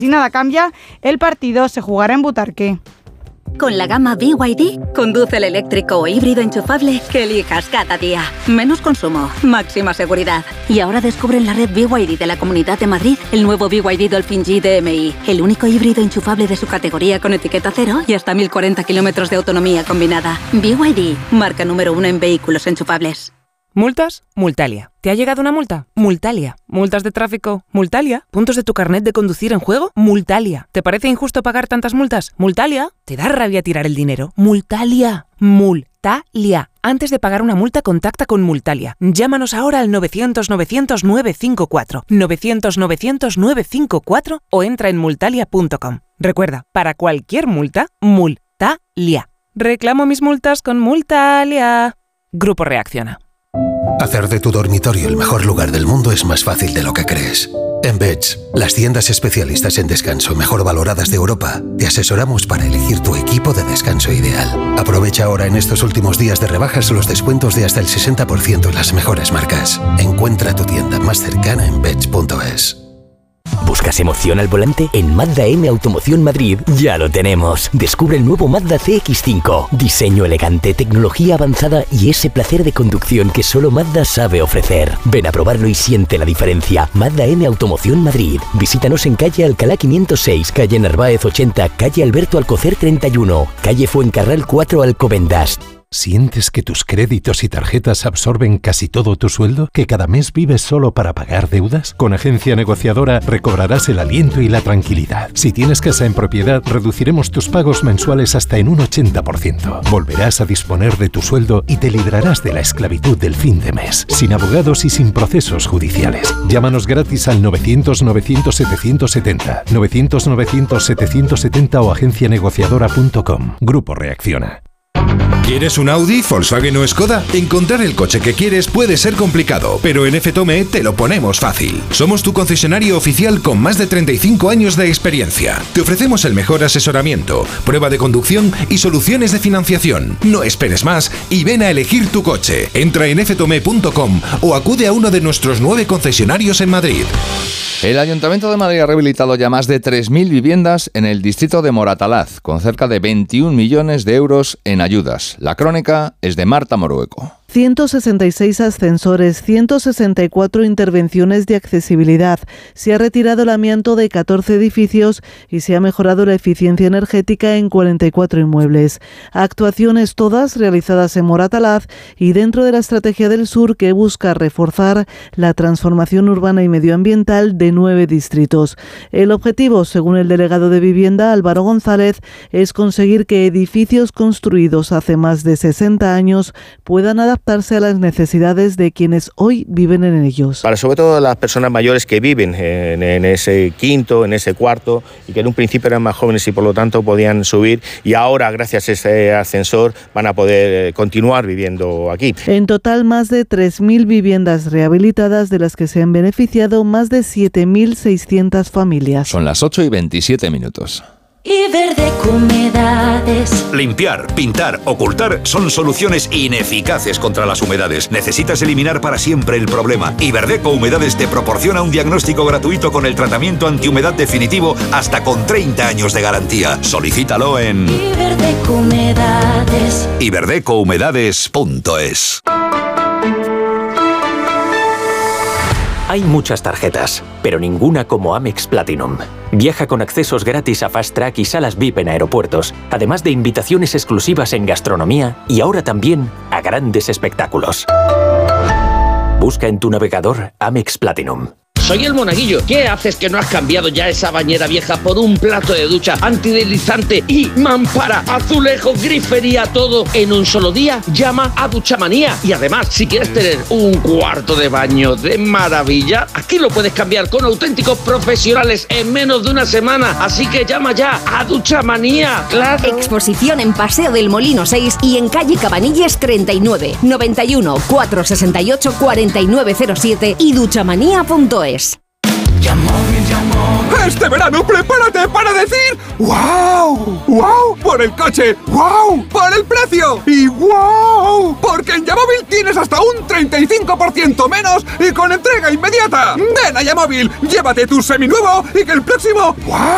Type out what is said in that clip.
Si nada cambia, el partido se jugará en Butarque. Con la gama BYD, conduce el eléctrico o híbrido enchufable que elijas cada día. Menos consumo, máxima seguridad. Y ahora descubre en la red BYD de la Comunidad de Madrid el nuevo BYD Dolphin G DMI, el único híbrido enchufable de su categoría con etiqueta cero y hasta 1040 kilómetros de autonomía combinada. BYD, marca número 1 en vehículos enchufables. ¿Multas? Multalia. ¿Te ha llegado una multa? Multalia. ¿Multas de tráfico? Multalia. ¿Puntos de tu carnet de conducir en juego? Multalia. ¿Te parece injusto pagar tantas multas? Multalia. ¿Te da rabia tirar el dinero? Multalia. Multalia. Antes de pagar una multa, contacta con Multalia. Llámanos ahora al 900-900-954. 900-900-954 o entra en multalia.com. Recuerda, para cualquier multa, Multalia. Reclamo mis multas con Multalia. Grupo Reacciona. Hacer de tu dormitorio el mejor lugar del mundo es más fácil de lo que crees. En Beds, las tiendas especialistas en descanso mejor valoradas de Europa, te asesoramos para elegir tu equipo de descanso ideal. Aprovecha ahora en estos últimos días de rebajas los descuentos de hasta el 60% en las mejores marcas. Encuentra tu tienda más cercana en beds.es. ¿Buscas emoción al volante? En Mazda M Automoción Madrid ya lo tenemos. Descubre el nuevo Mazda CX-5. Diseño elegante, tecnología avanzada y ese placer de conducción que solo Mazda sabe ofrecer. Ven a probarlo y siente la diferencia. Mazda M Automoción Madrid. Visítanos en calle Alcalá 506, calle Narváez 80, calle Alberto Alcocer 31, calle Fuencarral 4 Alcobendas. ¿Sientes que tus créditos y tarjetas absorben casi todo tu sueldo? ¿Que cada mes vives solo para pagar deudas? Con Agencia Negociadora recobrarás el aliento y la tranquilidad. Si tienes casa en propiedad, reduciremos tus pagos mensuales hasta en un 80%. Volverás a disponer de tu sueldo y te librarás de la esclavitud del fin de mes, sin abogados y sin procesos judiciales. Llámanos gratis al 900-900-770, 900-900-770 o agencianegociadora.com. Grupo Reacciona. ¿Quieres un Audi, Volkswagen o Skoda? Encontrar el coche que quieres puede ser complicado, pero en FTOME te lo ponemos fácil. Somos tu concesionario oficial con más de 35 años de experiencia. Te ofrecemos el mejor asesoramiento, prueba de conducción y soluciones de financiación. No esperes más y ven a elegir tu coche. Entra en ftome.com o acude a uno de nuestros 9 concesionarios en Madrid. El Ayuntamiento de Madrid ha rehabilitado ya más de 3.000 viviendas en el distrito de Moratalaz, con cerca de 21 millones de euros en ayudas. La crónica es de Marta Morueco. 166 ascensores, 164 intervenciones de accesibilidad. Se ha retirado el amianto de 14 edificios y se ha mejorado la eficiencia energética en 44 inmuebles. Actuaciones todas realizadas en Moratalaz y dentro de la Estrategia del Sur, que busca reforzar la transformación urbana y medioambiental de 9 distritos. El objetivo, según el delegado de Vivienda, Álvaro González, es conseguir que edificios construidos hace más de 60 años puedan adaptarse a las necesidades de quienes hoy viven en ellos. Para sobre todo las personas mayores que viven en ese quinto, en ese cuarto, y que en un principio eran más jóvenes y por lo tanto podían subir, y ahora gracias a ese ascensor van a poder continuar viviendo aquí. En total, más de 3.000 viviendas rehabilitadas, de las que se han beneficiado más de 7.600 familias. Son las 8:27. Iberdeco Humedades. Limpiar, pintar, ocultar son soluciones ineficaces contra las humedades. Necesitas eliminar para siempre el problema. Iberdeco Humedades te proporciona un diagnóstico gratuito con el tratamiento antihumedad definitivo hasta con 30 años de garantía. Solicítalo en Iberdeco Humedades. iberdecohumedades.es. Hay muchas tarjetas, pero ninguna como Amex Platinum. Viaja con accesos gratis a Fast Track y salas VIP en aeropuertos, además de invitaciones exclusivas en gastronomía y ahora también a grandes espectáculos. Busca en tu navegador Amex Platinum. Soy el Monaguillo. ¿Qué haces que no has cambiado ya esa bañera vieja por un plato de ducha antideslizante y mampara, azulejo, grifería, todo en un solo día? Llama a Duchamanía. Y además, si quieres tener un cuarto de baño de maravilla, aquí lo puedes cambiar con auténticos profesionales en menos de una semana. Así que llama ya a Duchamanía. ¡Claro! Exposición en Paseo del Molino 6 y en calle Cabanilles 39, 91 468 4907 y duchamanía.es. Este verano prepárate para decir ¡wow! ¡Wow! Por el coche, ¡wow! Por el precio y ¡wow! Porque en Yamóvil tienes hasta un 35% menos y con entrega inmediata. Ven a Yamóvil, llévate tu seminuevo y que el próximo ¡wow!